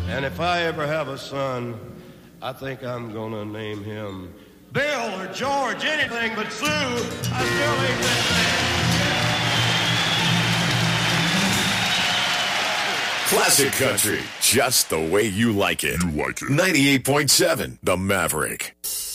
And if I ever have a son, I think I'm gonna name him Bill or George, anything but Sue. I still ain't that man. Classic country, just the way you like it. 98.7, The Maverick.